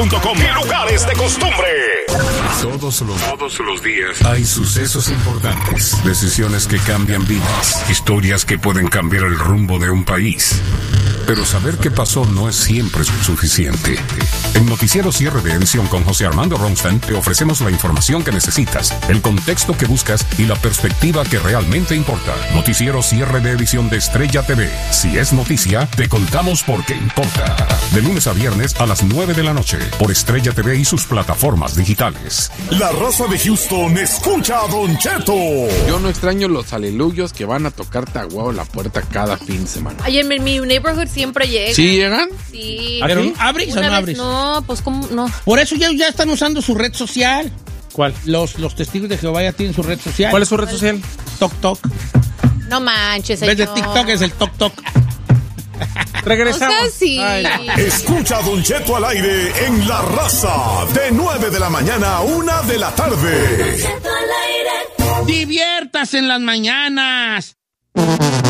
y lugares de costumbre. Todos los días hay sucesos importantes, decisiones que cambian vidas, historias que pueden cambiar el rumbo de un país. Pero saber qué pasó no es siempre suficiente. En Noticiero Cierre de Edición con José Armando Ronstein te ofrecemos la información que necesitas, el contexto que buscas y la perspectiva que realmente importa. Noticiero Cierre de Edición de Estrella TV. Si es noticia, te contamos por qué importa. De lunes a viernes a las 9 de la noche por Estrella TV y sus plataformas digitales. La raza de Houston escucha a Don Cheto. Yo no extraño los aleluyos que van a tocarte a huevo la puerta cada fin de semana. Ay, en mi neighborhood siempre llega. ¿Sí llegan? Sí. ¿Pero abres o no abres? No, pues ¿cómo? No. Por eso ya están usando su red social. ¿Cuál? Los testigos de Jehová ya tienen su red social. ¿Cuál es su red social? TokTok. No manches, En vez de señor. TikTok es el TokTok. Regresamos. O sea, sí. Escucha a Don Cheto al aire en La Raza, de 9 de la mañana a 1 de la tarde. Diviértase en las mañanas.